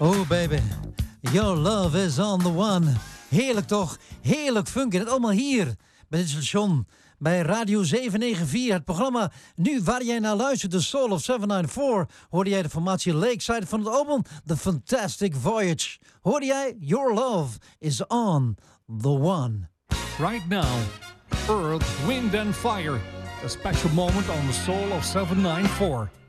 Oh baby, your love is on the one. Heerlijk toch? Heerlijk funk. En het allemaal hier bij dit station. Bij Radio 794. Het programma nu waar jij naar luistert. The Soul of 794. Hoorde jij de formatie Lakeside van het album The Fantastic Voyage. Hoorde jij Your Love is on the one. Right now, Earth, Wind and Fire. A special moment on The Soul of 794.